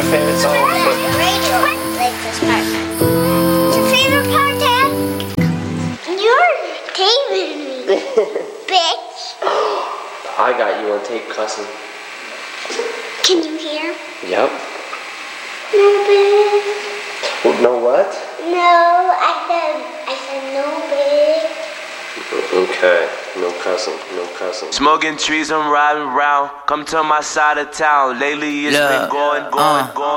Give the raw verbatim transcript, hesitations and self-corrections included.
favorite song? The radio. Like this part. What's your favorite part, Dad? You're taping me, bitch. I got you on tape cussing. Can you hear? Yep. No, bitch. Well, no what? No, I said, I said no, bitch. Okay, no cussing, no cussing. Smoking trees, I'm riding around. Come to my side of town. Lately it's Look, been going, going, uh, going.